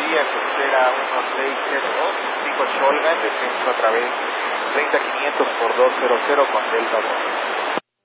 Vía Costera 1602, Pico Cholga, en descenso a través 30-500 por 200 con Delta 2.